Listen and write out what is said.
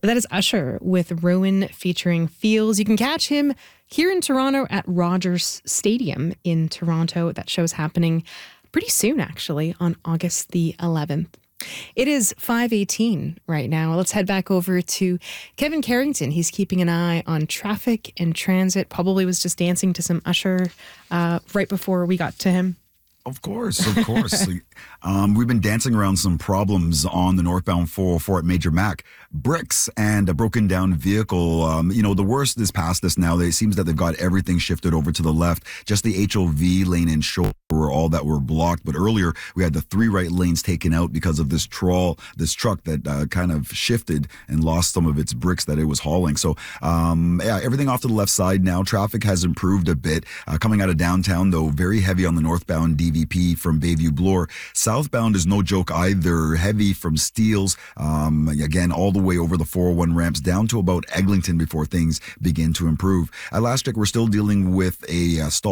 That is Usher with Rowan featuring Feels. You can catch him here in Toronto at Rogers Stadium in Toronto. That show's happening pretty soon, actually, on August the 11th. It is 5:18 right now. Let's head back over to Kevin Carrington. He's keeping an eye on traffic and transit. Probably was just dancing to some Usher right before we got to him. Of course. We've been dancing around some problems on the northbound 404 at Major Mac. Bricks and a broken down vehicle. The worst is past us now. It seems that they've got everything shifted over to the left. Just the HOV lane and shore were all that were blocked. But earlier, we had the 3 right lanes taken out because of this truck that kind of shifted and lost some of its bricks that it was hauling. So, everything off to the left side now. Traffic has improved a bit. Coming out of downtown, though, very heavy on the northbound DVP from Bayview Bloor. Southbound is no joke either. Heavy from Steeles, again, all the way over the 401 ramps down to about Eglinton before things begin to improve. At Last Check, we're still dealing with a stall